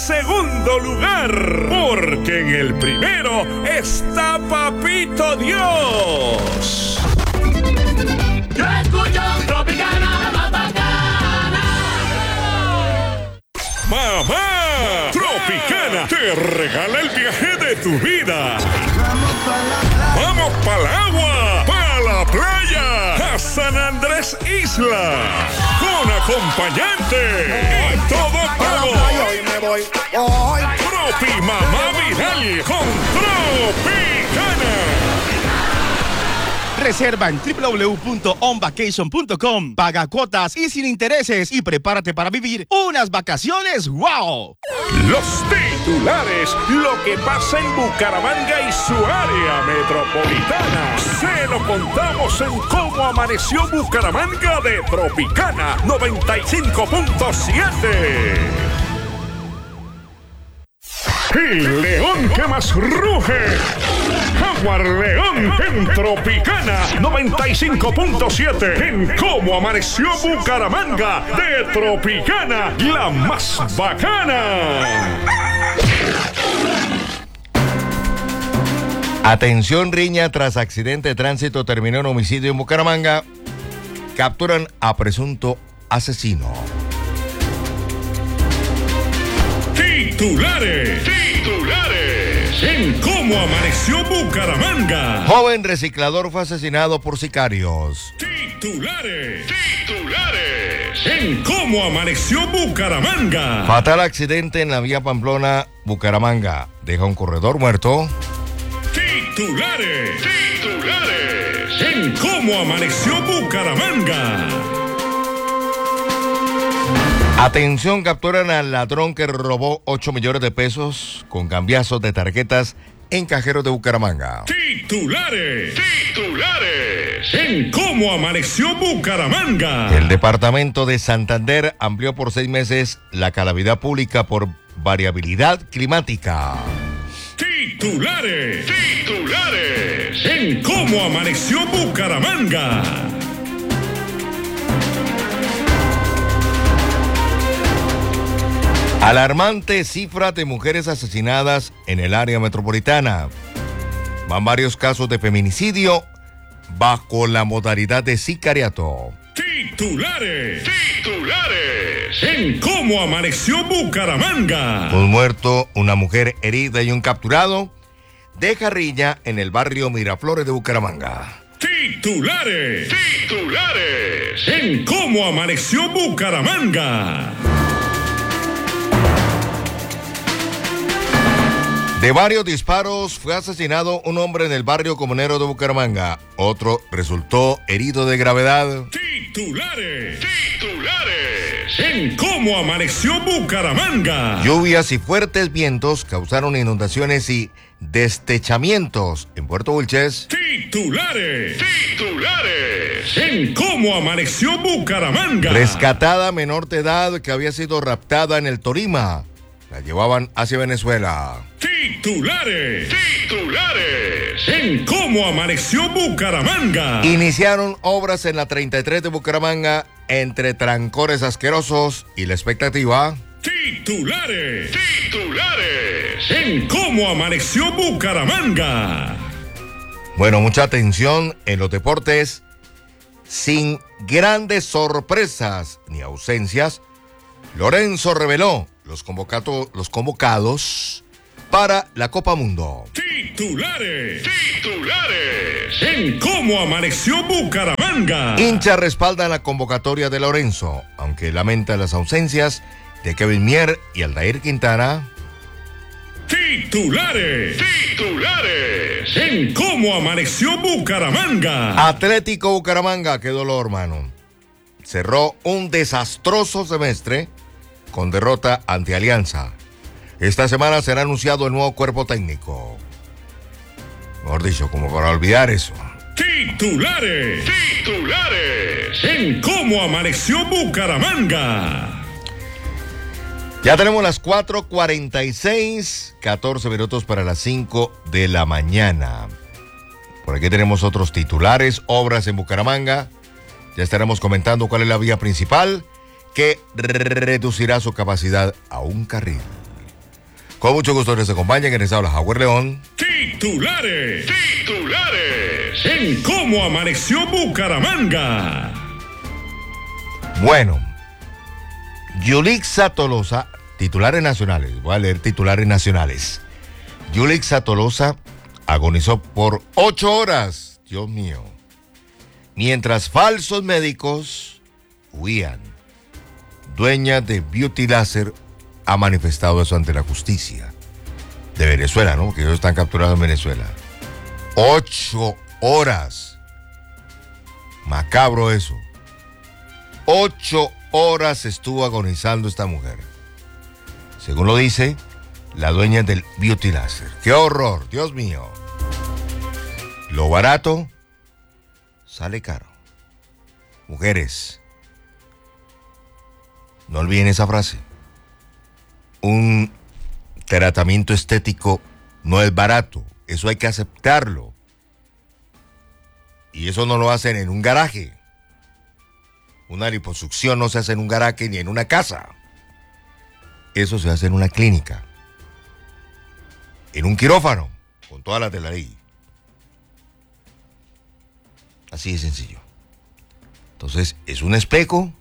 segundo lugar, porque en el primero está Papito Dios. Yo escucho Tropicana, la más bacana. Mamá, Tropicana te regala el viaje de tu vida. Vamos para el agua, para la playa, a San Andrés Isla, con acompañante y todo pago. Tropi Mamá Viral con Tropicana. Reserva en www.onvacation.com. Paga cuotas y sin intereses y prepárate para vivir unas vacaciones ¡wow! Los titulares, lo que pasa en Bucaramanga y su área metropolitana. Se lo contamos en Cómo Amaneció Bucaramanga de Tropicana 95.7. El león que más ruge, Jaguar León en Tropicana 95.7. En Cómo Amaneció Bucaramanga de Tropicana, la más bacana. Atención, riña tras accidente de tránsito terminó en homicidio en Bucaramanga. Capturan a presunto asesino. Titulares. En Cómo Amaneció Bucaramanga. Joven reciclador fue asesinado por sicarios. Titulares. En Cómo Amaneció Bucaramanga. Fatal accidente en la vía Pamplona-Bucaramanga. Deja un corredor muerto. Titulares. En Cómo Amaneció Bucaramanga. Atención, capturan al ladrón que robó 8 millones de pesos con cambiazos de tarjetas en cajeros de Bucaramanga. Titulares. En Cómo Amaneció Bucaramanga. El departamento de Santander amplió por 6 meses la calamidad pública por variabilidad climática. Titulares. En Cómo Amaneció Bucaramanga. Alarmante cifra de mujeres asesinadas en el área metropolitana. Van varios casos de feminicidio bajo la modalidad de sicariato. Titulares. En Cómo Amaneció Bucaramanga. Un muerto, una mujer herida y un capturado de Jarrilla en el barrio Miraflores de Bucaramanga. Titulares. En Cómo Amaneció Bucaramanga. De varios disparos fue asesinado un hombre en el barrio comunero de Bucaramanga. Otro resultó herido de gravedad. Titulares. En Cómo Amaneció Bucaramanga. Lluvias y fuertes vientos causaron inundaciones y destechamientos en Puerto Wilches. Titulares. En Cómo Amaneció Bucaramanga. Rescatada menor de edad que había sido raptada en el Tolima. La llevaban hacia Venezuela. Titulares. En Cómo Amaneció Bucaramanga. Iniciaron obras en la 33 de Bucaramanga entre trancores asquerosos y la expectativa. Titulares. En Cómo Amaneció Bucaramanga. Bueno, mucha atención en los deportes. Sin grandes sorpresas ni ausencias, Lorenzo reveló los convocados para la Copa Mundo. Titulares. En Cómo Amaneció Bucaramanga. Hinchas respaldan la convocatoria de Lorenzo, aunque lamenta las ausencias de Kevin Mier y Aldair Quintana. Titulares. En Cómo Amaneció Bucaramanga. Atlético Bucaramanga, qué dolor, mano. Cerró un desastroso semestre con derrota ante Alianza. Esta semana será anunciado el nuevo cuerpo técnico. Mejor dicho, como para olvidar eso. Titulares. En Cómo Amaneció Bucaramanga. Ya tenemos las 4:46, 14 minutos para las 5 de la mañana. Por aquí tenemos otros titulares, obras en Bucaramanga. Ya estaremos comentando cuál es la vía principal que reducirá su capacidad a un carril. Con mucho gusto les acompañan en esta habla Jaguar León. Titulares en cómo amaneció Bucaramanga. Bueno, Yulixa Tolosa, titulares nacionales, voy a leer titulares nacionales. Yulixa Tolosa agonizó por 8 horas, Dios mío, mientras falsos médicos huían. Dueña de Beauty Láser ha manifestado eso ante la justicia de Venezuela, ¿no? Que ellos están capturados en Venezuela. 8 horas. Macabro eso. 8 horas estuvo agonizando esta mujer. Según lo dice la dueña del Beauty Láser. ¡Qué horror! Dios mío. Lo barato sale caro. Mujeres, no olviden esa frase. Un tratamiento estético no es barato. Eso hay que aceptarlo. Y eso no lo hacen en un garaje. Una liposucción no se hace en un garaje ni en una casa. Eso se hace en una clínica. En un quirófano, con todas las de la ley. Así de sencillo. Entonces, es un espejo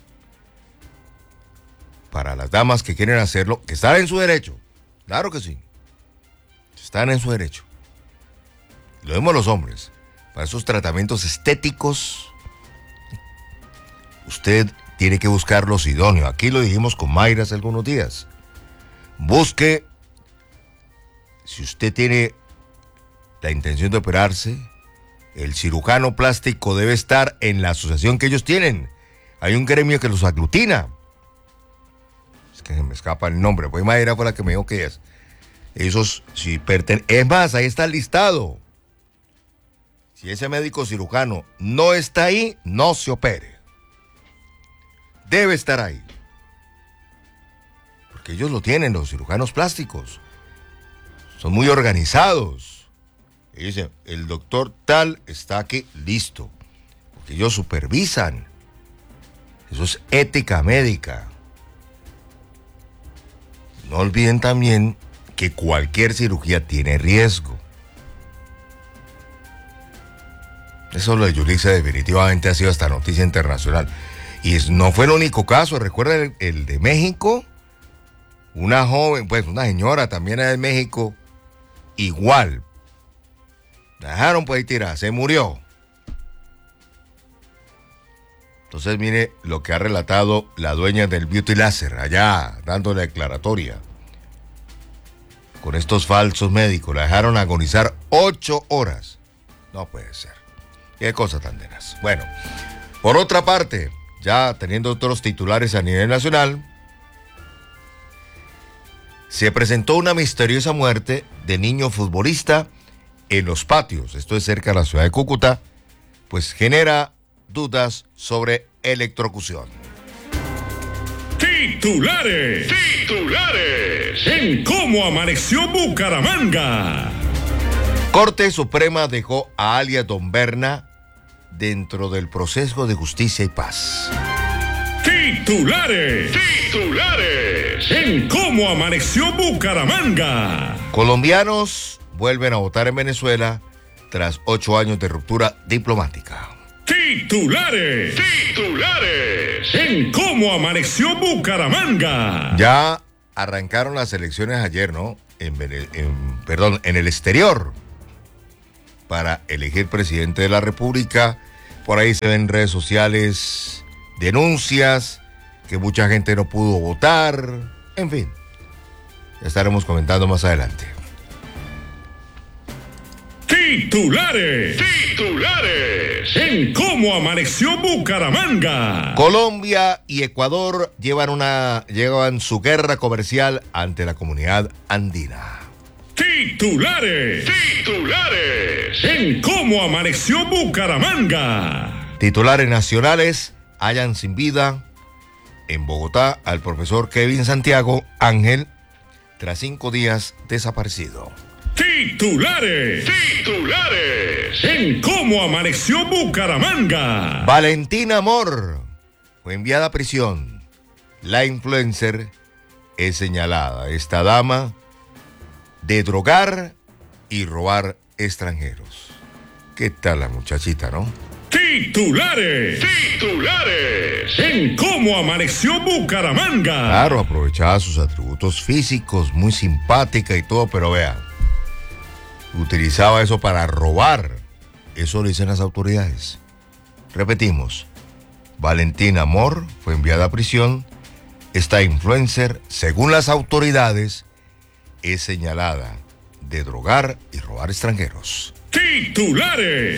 para las damas que quieren hacerlo, que están en su derecho. Claro que sí. Están en su derecho. Lo vemos los hombres. Para esos tratamientos estéticos, usted tiene que buscar los idóneos. Aquí lo dijimos con Mayra hace algunos días. Busque, si usted tiene la intención de operarse, el cirujano plástico debe estar en la asociación que ellos tienen. Hay un gremio que los aglutina. Es que me escapa el nombre. Pues Mayra fue la que me dijo que es. Esos, si es más, ahí está el listado. Si ese médico cirujano no está ahí, no se opere. Debe estar ahí. Porque ellos lo tienen, los cirujanos plásticos. Son muy organizados. Y dicen, el doctor tal está aquí, listo. Porque ellos supervisan. Eso es ética médica. No olviden también que cualquier cirugía tiene riesgo. Eso lo de Yulixa definitivamente ha sido hasta noticia internacional. Y no fue el único caso. ¿Recuerdan el de México? Una joven, pues una señora también de México, igual. La dejaron por ahí tirada, se murió. Entonces mire lo que ha relatado la dueña del Beauty Láser, allá dando la declaratoria. Con estos falsos médicos, la dejaron agonizar 8 horas. No puede ser. Qué cosa tan tenaz. Bueno, por otra parte, ya teniendo otros titulares a nivel nacional, se presentó una misteriosa muerte de niño futbolista en Los Patios. Esto es cerca de la ciudad de Cúcuta, pues genera dudas sobre electrocución. Titulares en cómo amaneció Bucaramanga. Corte Suprema dejó a alias Don Berna dentro del proceso de justicia y paz. Titulares en cómo amaneció Bucaramanga. Colombianos vuelven a votar en Venezuela tras 8 años de ruptura diplomática. Titulares en cómo amaneció Bucaramanga. Ya arrancaron las elecciones ayer, ¿no? En el exterior, para elegir presidente de la República. Por ahí se ven en redes sociales denuncias que mucha gente no pudo votar. En fin, ya estaremos comentando más adelante. Titulares en cómo amaneció Bucaramanga. Colombia y Ecuador llevan su guerra comercial ante la comunidad andina. Titulares en cómo amaneció Bucaramanga. Titulares nacionales: hallan sin vida en Bogotá al profesor Kevin Santiago Ángel tras 5 días desaparecido. Titulares en cómo amaneció Bucaramanga. Valentina Amor fue enviada a prisión. La influencer es señalada. Esta dama de drogar y robar extranjeros. ¿Qué tal la muchachita, no? Titulares en Cómo Amaneció Bucaramanga. Claro, aprovechaba sus atributos físicos, muy simpática y todo, pero vean, utilizaba eso para robar. Eso lo dicen las autoridades. Repetimos, Valentina Amor fue enviada a prisión. Esta influencer, según las autoridades, es señalada de drogar y robar extranjeros. Titulares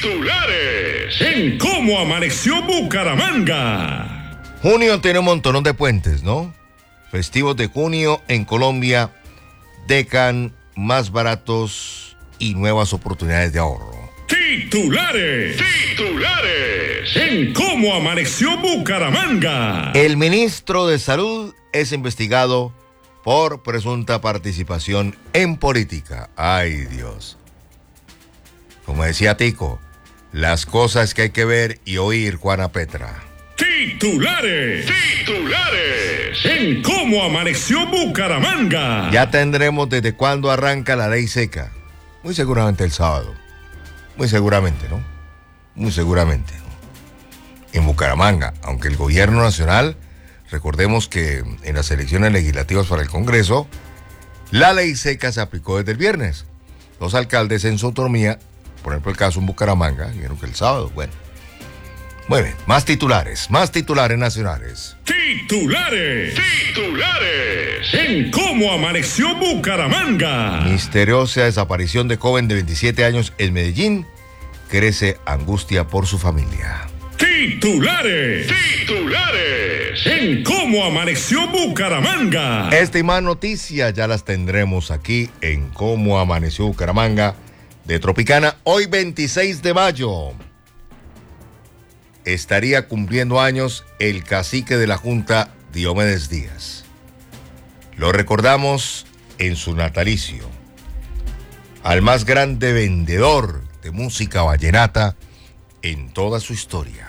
en Cómo Amaneció Bucaramanga. Junio tiene un montonón de puentes, ¿no? Festivos de junio en Colombia dejan más baratos y nuevas oportunidades de ahorro. Titulares en Cómo Amaneció Bucaramanga. El ministro de Salud es investigado por presunta participación en política. ¡Ay, Dios! Como decía Tico, las cosas que hay que ver y oír, Juana Petra. Titulares en Cómo Amaneció Bucaramanga. Ya tendremos desde cuándo arranca la ley seca. Muy seguramente el sábado. Muy seguramente, ¿no? Muy seguramente, ¿no? En Bucaramanga, aunque el gobierno nacional, recordemos que en las elecciones legislativas para el Congreso, la ley seca se aplicó desde el viernes. Los alcaldes en su autonomía, por ejemplo el caso en Bucaramanga, vieron que el sábado, bueno. Muy bien, más titulares nacionales. Titulares en Cómo Amaneció Bucaramanga. Misteriosa desaparición de joven de 27 años en Medellín. Crece angustia por su familia. Titulares en Cómo Amaneció Bucaramanga. Esta y más noticias ya las tendremos aquí en Cómo Amaneció Bucaramanga de Tropicana. Hoy 26 de mayo estaría cumpliendo años el cacique de la Junta, Diomedes Díaz. Lo recordamos en su natalicio, al más grande vendedor de música vallenata en toda su historia.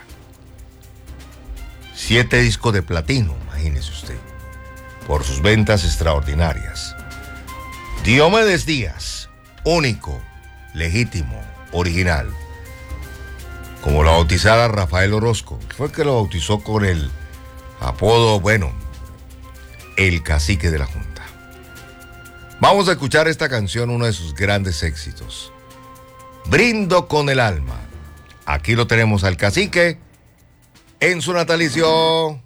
7 discos de platino, imagínese usted, por sus ventas extraordinarias. Diomedes Díaz, único, legítimo, original. Como lo bautizara Rafael Orozco, fue el que lo bautizó con el apodo, bueno, el cacique de la Junta. Vamos a escuchar esta canción, uno de sus grandes éxitos. Brindo con el alma. Aquí lo tenemos al cacique en su natalicio.